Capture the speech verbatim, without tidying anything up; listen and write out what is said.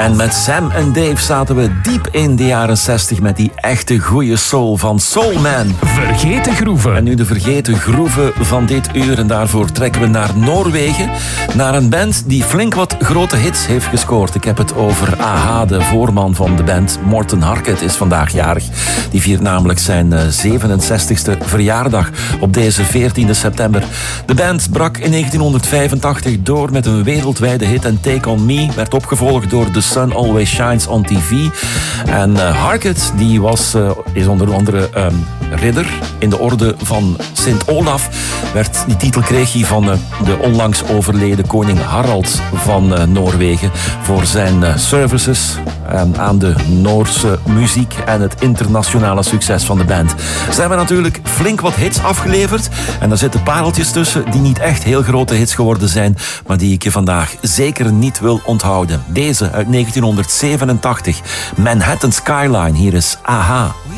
En met Sam en Dave zaten we diep in de jaren zestig met die echte goeie soul van Soul Man. Vergeten groeven. En nu de vergeten groeven van dit uur. En daarvoor trekken we naar Noorwegen. Naar een band die flink wat grote hits heeft gescoord. Ik heb het over A H, de voorman van de band. Morten Harket is vandaag jarig. Die viert namelijk zijn zevenenzestigste verjaardag op deze veertiende september. De band brak in negentienhonderdvijfentachtig door met een wereldwijde hit. En Take On Me werd opgevolgd door The Sun Always Shines on T V. En uh, Harket die was, uh, is onder andere um, ridder in de orde van Sint Olaf. Werd, die titel kreeg hij van uh, de onlangs overleden koning Harald van uh, Noorwegen voor zijn uh, services um, aan de Noorse muziek en het internationale succes van de band. Ze hebben natuurlijk flink wat hits afgeleverd en daar zitten pareltjes tussen die niet echt heel grote hits geworden zijn, maar die ik je vandaag zeker niet wil onthouden. Deze uit negentienhonderdzevenentachtig, Manhattan Skyline. Hier is A H.